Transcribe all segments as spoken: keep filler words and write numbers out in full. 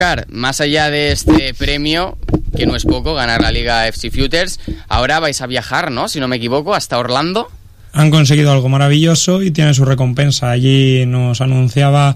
Más allá de este premio, que no es poco, ganar la Liga F C Futures, ahora vais a viajar, ¿no? Si no me equivoco, hasta Orlando. Han conseguido algo maravilloso y tienen su recompensa. Allí nos anunciaba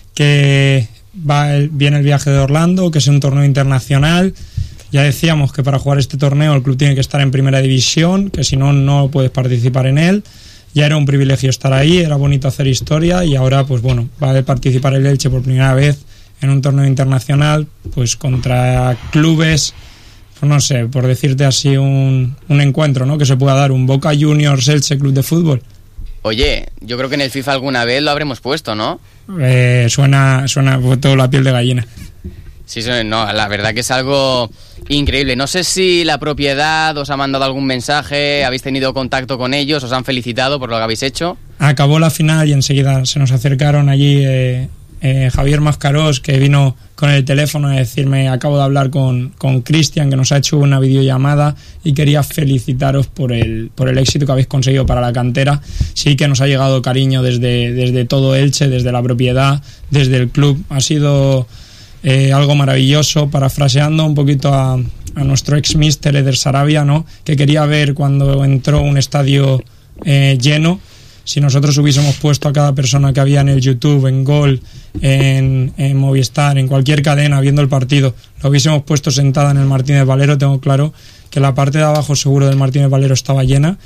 que va el, viene el viaje de Orlando, que es un torneo internacional. Ya decíamos que para jugar este torneo el club tiene que estar en primera división, que si no, no puedes participar en él. Ya era un privilegio estar ahí, era bonito hacer historia y ahora, pues bueno, va a participar el Elche por primera vez en un torneo internacional, pues contra clubes, pues no sé, por decirte así, un, un encuentro, ¿no? Que se pueda dar, un Boca Juniors Elche Club de Fútbol. Oye, yo creo que en el FIFA alguna vez lo habremos puesto, ¿no? Eh, suena, suena toda la piel de gallina. Sí, no, la verdad que es algo increíble. No sé si la propiedad os ha mandado algún mensaje, habéis tenido contacto con ellos, os han felicitado por lo que habéis hecho. Acabó la final y enseguida se nos acercaron allí eh, eh, Javier Mascarós, que vino con el teléfono a decirme: acabo de hablar con con Cristian, que nos ha hecho una videollamada y quería felicitaros por el por el éxito que habéis conseguido para la cantera. Sí que nos ha llegado cariño desde, desde todo Elche, desde la propiedad, desde el club. Ha sido eh, algo maravilloso, parafraseando un poquito a, a nuestro ex míster Eder Sarabia, ¿no? Que quería ver cuando entró un estadio eh, lleno. Si nosotros hubiésemos puesto a cada persona que había en el YouTube, en Gol, en, en Movistar, en cualquier cadena viendo el partido, lo hubiésemos puesto sentada en el Martínez Valero, tengo claro que la parte de abajo seguro del Martínez Valero estaba llena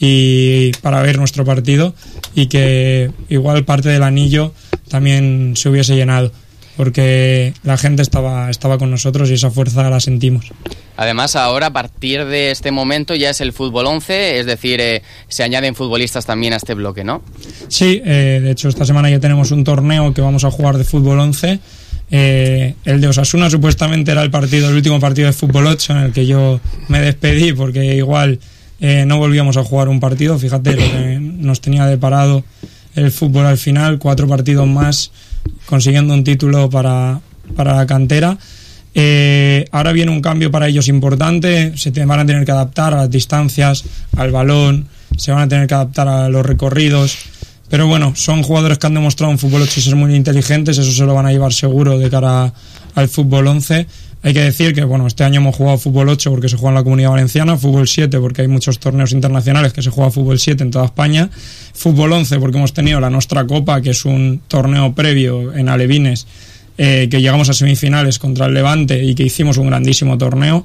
y para ver nuestro partido, y que igual parte del anillo también se hubiese llenado, porque la gente estaba, estaba con nosotros y esa fuerza la sentimos. Además, ahora, a partir de este momento, ya es el fútbol once, es decir, eh, se añaden futbolistas también a este bloque, ¿no? Sí, eh, de hecho, esta semana ya tenemos un torneo que vamos a jugar de fútbol once. Eh, el de Osasuna supuestamente era el partido, el último partido de fútbol ocho en el que yo me despedí, porque igual eh, no volvíamos a jugar un partido. Fíjate lo que nos tenía deparado el fútbol al final, cuatro partidos más consiguiendo un título para, para la cantera. Eh, ahora viene un cambio para ellos importante, se te van a tener que adaptar a las distancias, al balón, se van a tener que adaptar a los recorridos, pero bueno, son jugadores que han demostrado en fútbol ocho ser muy inteligentes, eso se lo van a llevar seguro de cara al fútbol once. Hay que decir que bueno, este año hemos jugado fútbol ocho porque se juega en la Comunidad Valenciana, fútbol siete porque hay muchos torneos internacionales que se juega fútbol siete en toda España, fútbol once porque hemos tenido la Nostra Copa, que es un torneo previo en Alevines, Eh, que llegamos a semifinales contra el Levante y que hicimos un grandísimo torneo,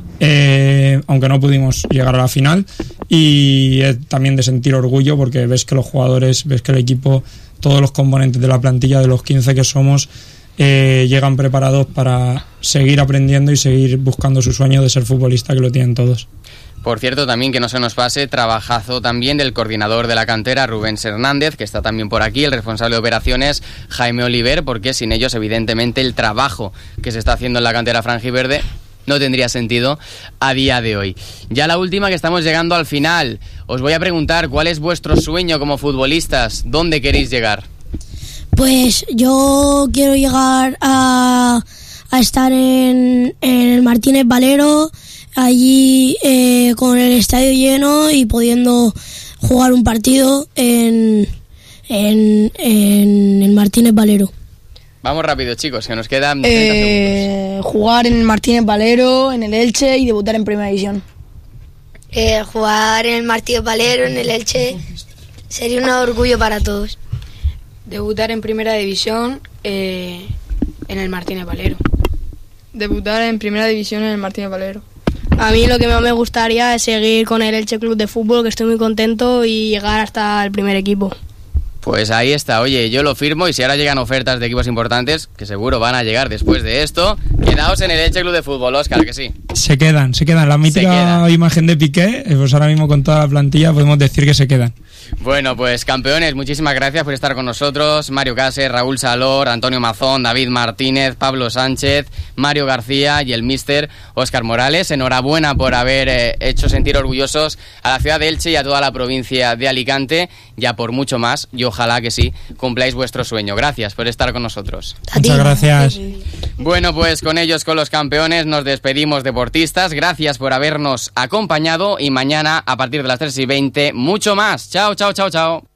eh, aunque no pudimos llegar a la final, y eh, también de sentir orgullo porque ves que los jugadores, ves que el equipo, todos los componentes de la plantilla de los quince que somos eh, llegan preparados para seguir aprendiendo y seguir buscando su sueño de ser futbolista, que lo tienen todos. Por cierto, también que no se nos pase, trabajazo también del coordinador de la cantera, Rubens Hernández, que está también por aquí, el responsable de operaciones, Jaime Oliver, porque sin ellos, evidentemente, el trabajo que se está haciendo en la cantera franjiverde no tendría sentido a día de hoy. Ya la última, que estamos llegando al final. Os voy a preguntar, ¿cuál es vuestro sueño como futbolistas? ¿Dónde queréis llegar? Pues yo quiero llegar a, a estar en, en el Martínez Valero, allí eh, con el estadio lleno y pudiendo jugar un partido en, en, en el Martínez Valero. Vamos rápido, chicos, que nos quedan treinta eh, segundos. Jugar en el Martínez Valero, en el Elche, y debutar en Primera División. Eh, jugar en el Martínez Valero, en el Elche, sería un orgullo para todos. Debutar en Primera División eh, en el Martínez Valero. Debutar en Primera División en el Martínez Valero. A mí lo que más me gustaría es seguir con el Elche Club de Fútbol, que estoy muy contento, y llegar hasta el primer equipo. Pues ahí está, oye, yo lo firmo, y si ahora llegan ofertas de equipos importantes, que seguro van a llegar después de esto, quedaos en el Elche Club de Fútbol, Óscar, que sí. Se quedan, se quedan. La mítica quedan. Imagen de Piqué, pues ahora mismo con toda la plantilla podemos decir que se quedan. Bueno, pues campeones, muchísimas gracias por estar con nosotros. Mario Cases, Raúl Salor, Antonio Mazón, David Martínez, Pablo Sánchez, Mario García y el míster Óscar Morales. Enhorabuena por haber eh, hecho sentir orgullosos a la ciudad de Elche y a toda la provincia de Alicante, ya por mucho más, y ojalá que sí cumpláis vuestro sueño. Gracias por estar con nosotros. Muchas gracias. Bueno, pues con ellos, con los campeones, nos despedimos, deportistas. Gracias por habernos acompañado, y mañana a partir de las tres y veinte mucho más. Chao, chao, chao, chao.